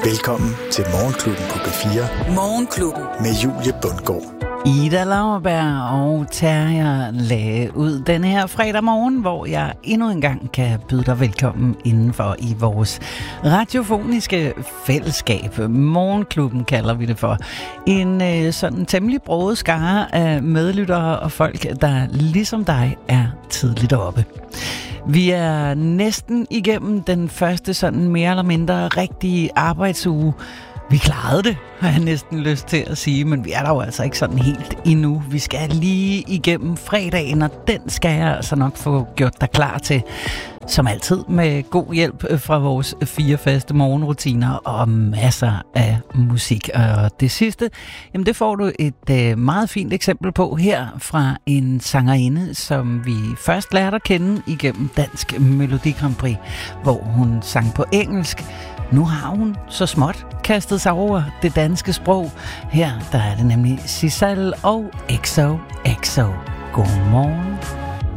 Velkommen til Morgenklubben på B4. Morgenklubben. Med Julie Bundgaard. Ida Lauerberg og Terje lagde ud denne her fredag morgen, hvor jeg endnu en gang kan byde dig velkommen indenfor i vores radiofoniske fællesskab. Morgenklubben kalder vi det for. En sådan temmelig broget skare af medlyttere og folk, der ligesom dig er tidligt oppe. Vi er næsten igennem den første sådan mere eller mindre rigtige arbejdsuge. Vi klarede det, har jeg næsten lyst til at sige, men vi er der jo altså ikke sådan helt endnu. Vi skal lige igennem fredagen, og den skal jeg altså nok få gjort dig klar til. Som altid med god hjælp fra vores 4 faste morgenrutiner og masser af musik. Og det sidste, jamen det får du et meget fint eksempel på her fra en sangerinde, som vi først lærte at kende igennem Dansk Melodi Grand Prix, hvor hun sang på engelsk. Nu har hun så småt kastet sig over det danske sprog. Her der er det nemlig Sissel og XOXO. Godmorgen.